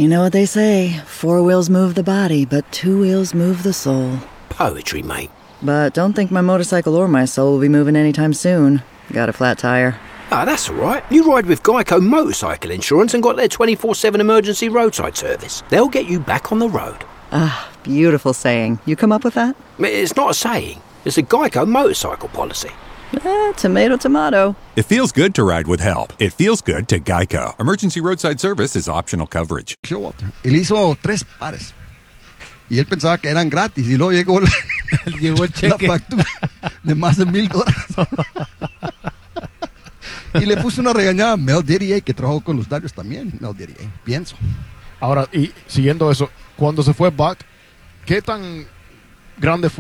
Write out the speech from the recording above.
You know what they say, 4 wheels move the body, but 2 wheels move the soul. Poetry, mate. But don't think my motorcycle or my soul will be moving anytime soon. Got a flat tire. Ah, that's all right. You ride with Geico Motorcycle Insurance and got their 24/7 emergency roadside service. They'll get you back on the road. Ah, beautiful saying. You come up with that? It's not a saying. It's a Geico motorcycle policy. Tomato, tomato. It feels good to ride with help. It feels good to Geico. Emergency roadside service is optional coverage. Él hizo 3 pares. Y él pensaba que eran gratis. Y luego llegó Llegó el cheque. la factura de más de $1,000. Y le puse una regañada a Mel Didier, que trabajó con los Dodgers también. Mel Didier, pienso. Ahora, y siguiendo eso, cuando se fue Buck, ¿qué tan grande fue